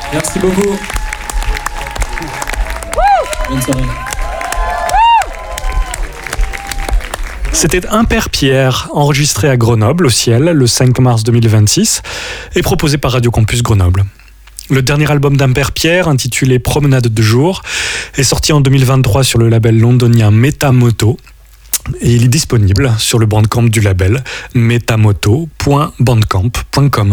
Merci beaucoup. Bonne soirée. C'était Impair Pierre, enregistré à Grenoble, au Ciel, le 5 mars 2026, et proposé par Radio Campus Grenoble. Le dernier album d'Impair Pierre, intitulé Promenade de jour, est sorti en 2023 sur le label londonien Metamoto, et il est disponible sur le bandcamp du label metamoto.bandcamp.com.